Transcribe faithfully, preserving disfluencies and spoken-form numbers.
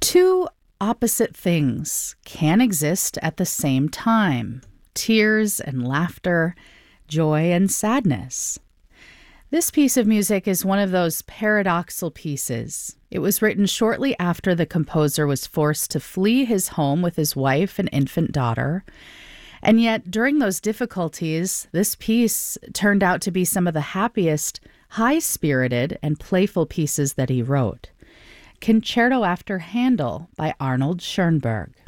Two opposite things can exist at the same time: tears and laughter, joy and sadness. This piece of music is one of those paradoxical pieces. It was written shortly after the composer was forced to flee his home with his wife and infant daughter. And yet, during those difficulties, this piece turned out to be some of the happiest, high-spirited, and playful pieces that he wrote. Concerto After Handel by Arnold Schoenberg.